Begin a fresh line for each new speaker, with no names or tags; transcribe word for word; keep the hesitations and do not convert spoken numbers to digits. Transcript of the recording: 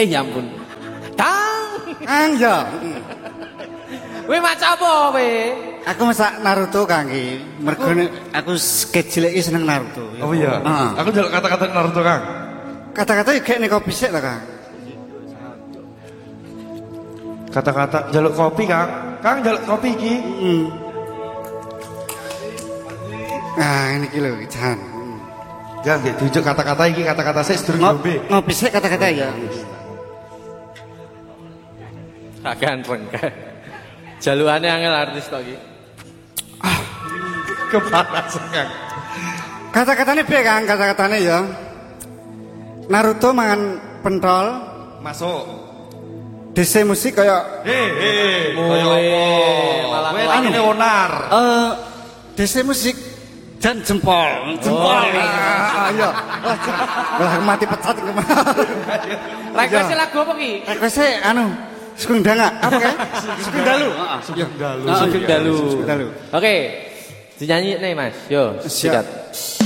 Eh ya ampun. Kang.
Kang ya.
Kowe maca apa kowe?
Aku masak Naruto Kang iki. Mergo aku kecil iki seneng Naruto.
Oh iya.
Heeh.
Aku njaluk kata-kata Naruto, Kang.
Kata-kata iki nek kopi sik ta, Kang.
Kata-kata njaluk kopi, Kang. Kang njaluk kopi iki.
Heeh. Ah, ini iki lho, Jan.
Jangan nggih diujuk kata-kata iki, kata-kata sik sedurung ngombe.
Ngopi sik kata-kata ya.
Akan rengke. Jalukane angel artis tok iki.
Ah. Kepanasan, Kang.
Kata-katane piye, Kang? Kata-katane ya. Naruto mangan pentol,
Masuk.
D C musik kaya
Hei, hei,
Koyo apa? Malah
Kowe lagine onar.
eh D C musik dan jempol, jempol. Ah, iya. Lah mati pecat kemana?
Request lagu apa ki?
Request anu Sugeng Danga, apa kae? Sugeng Dalu, heeh.
Sugeng Dalu.
Sugeng Dalu.
Sugeng Dalu.
Oke. Dinyanyi nih Mas. Yo,
Siap.
sikat.